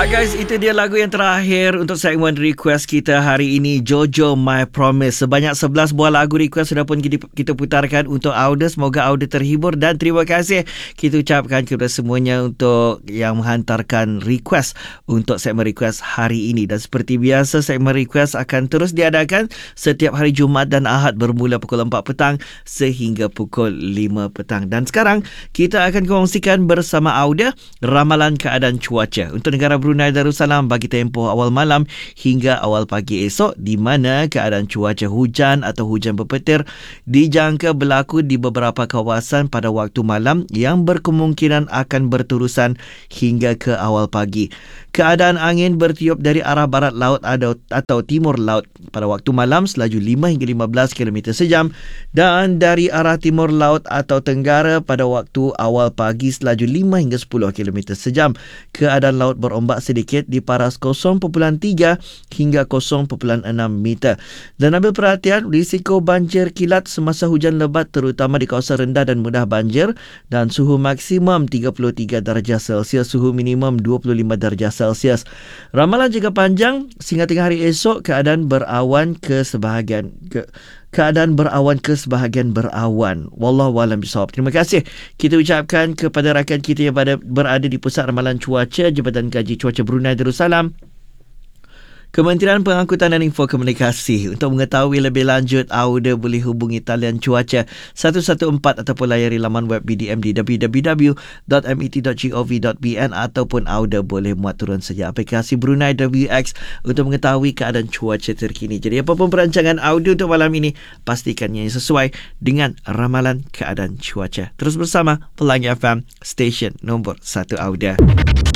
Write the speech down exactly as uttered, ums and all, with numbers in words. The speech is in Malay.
Alright guys, itu dia lagu yang terakhir untuk segmen request kita hari ini, Jojo My Promise. Sebanyak sebelas buah lagu request sudah pun kita, kita putarkan untuk Auda. Semoga Auda terhibur dan terima kasih kita ucapkan kepada semuanya untuk yang menghantarkan request untuk segmen request hari ini. Dan seperti biasa, segmen request akan terus diadakan setiap hari Jumaat dan Ahad bermula pukul empat petang sehingga pukul lima petang. Dan sekarang kita akan kongsikan bersama Auda ramalan keadaan cuaca untuk negara Brunei Darussalam bagi tempoh awal malam hingga awal pagi esok, di mana keadaan cuaca hujan atau hujan berpetir dijangka berlaku di beberapa kawasan pada waktu malam yang berkemungkinan akan berterusan hingga ke awal pagi. Keadaan angin bertiup dari arah barat laut atau, atau timur laut pada waktu malam selaju lima hingga lima belas kilometer sejam dan dari arah timur laut atau tenggara pada waktu awal pagi selaju lima hingga sepuluh kilometer sejam. Keadaan laut berombak sedikit di paras kosong perpuluhan tiga hingga kosong perpuluhan enam meter. Dan ambil perhatian, risiko banjir kilat semasa hujan lebat terutama di kawasan rendah dan mudah banjir, dan suhu maksimum tiga puluh tiga darjah Celsius, suhu minimum dua puluh lima darjah Celsius. Ramalan jangka panjang sehingga tengah hari esok, keadaan berawan ke sebahagian ke keadaan berawan ke sebahagian berawan. Wallahu a'lam bishawab. Terima kasih kita ucapkan kepada rakan kita yang pada, berada di Pusat Ramalan Cuaca Jabatan Kaji Cuaca Brunei Darussalam, Kementerian Pengangkutan dan Info Komunikasi. Untuk mengetahui lebih lanjut, Auda boleh hubungi talian cuaca satu satu empat ataupun layari laman web B D M di w w w dot met dot gov dot b n ataupun Auda boleh muat turun saja aplikasi Brunei W X untuk mengetahui keadaan cuaca terkini. Jadi apapun perancangan Auda untuk malam ini, pastikan yang sesuai dengan ramalan keadaan cuaca. Terus bersama Pelangi F M, stesen nombor satu Auda.